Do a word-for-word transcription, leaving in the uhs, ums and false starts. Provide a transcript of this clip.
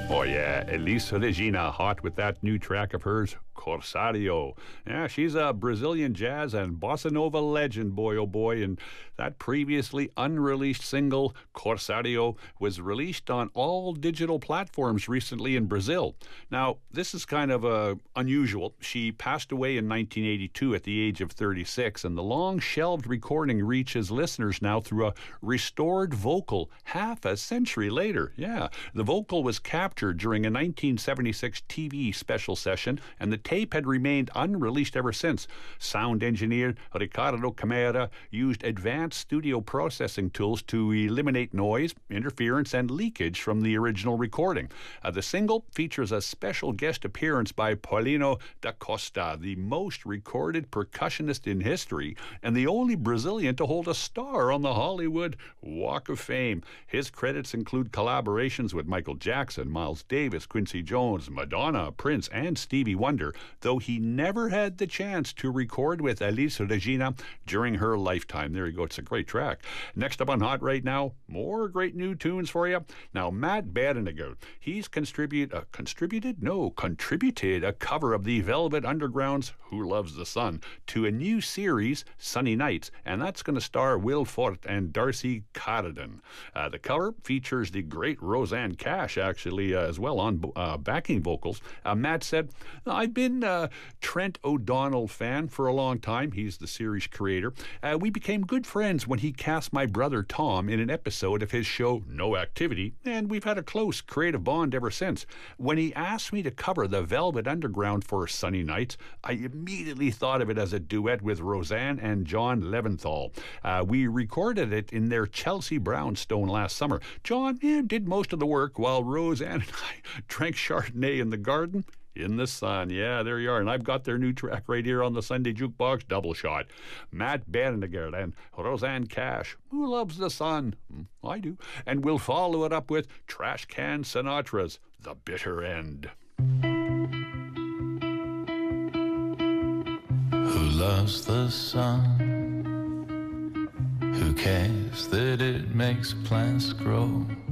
Oh yeah, Elisa Regina, hot with that new track of hers, Corsario. Yeah, she's a Brazilian jazz and bossa nova legend, boy oh boy, and that previously unreleased single, Corsario, was released on all digital platforms recently in Brazil. Now, this is kind of uh, unusual. She passed away in nineteen eighty-two at the age of thirty-six, and the long-shelved recording reaches listeners now through a restored vocal half a century later. Yeah, the vocal was captured during a nineteen seventy-six T V special session, and the tape had remained unreleased ever since. Sound engineer Ricardo Camara used advanced studio processing tools to eliminate noise, interference, and leakage from the original recording. Uh, the single features a special guest appearance by Paulino da Costa, the most recorded percussionist in history and the only Brazilian to hold a star on the Hollywood Walk of Fame. His credits include collaborations with Michael Jackson, Miles Davis, Quincy Jones, Madonna, Prince, and Stevie Wonder, though he never had the chance to record with Elisa Regina during her lifetime. There you go. It's a great track. Next up on Hot right now, more great new tunes for you. Now, Matt Berninger, he's contribute, uh, contributed? No, contributed a cover of the Velvet Underground's Who Loves the Sun to a new series, Sunny Nights, and that's going to star Will Forte and Darcy Carradine. Uh, the cover features the great Roseanne Cash, actually, uh, as well on uh, backing vocals. Uh, Matt said, I've been a Trent O'Donnell fan for a long time. He's the series creator. Uh, we became good friends when he cast my brother Tom in an episode of his show No Activity, and we've had a close creative bond ever since. When he asked me to cover the Velvet Underground for Sunny Nights, I immediately thought of it as a duet with Roseanne and John Leventhal. Uh, we recorded it in their Chelsea Brownstone last summer. John eh, did most of the work while Roseanne and I drank Chardonnay in the garden in the sun. Yeah, there you are. And I've got their new track right here on the Sunday Jukebox Double Shot. Matt Berninger and Roseanne Cash. Who loves the sun? I do. And we'll follow it up with Trash Can Sinatra's The Bitter End. Who loves the sun? Who cares that it makes plants grow?